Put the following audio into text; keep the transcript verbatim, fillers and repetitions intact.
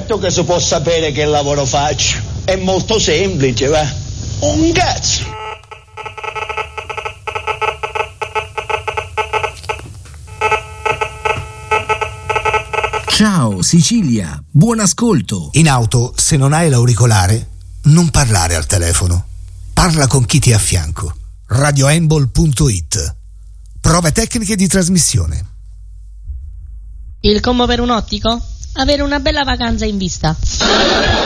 Certo che si può sapere che lavoro faccio. È molto semplice, va. Un cazzo. Ciao Sicilia, buon ascolto. In auto, se non hai l'auricolare, non parlare al telefono. Parla con chi ti è a fianco. radioembol punto it. Prove tecniche di trasmissione. Il combo per un ottico? Avere una bella vacanza in vista.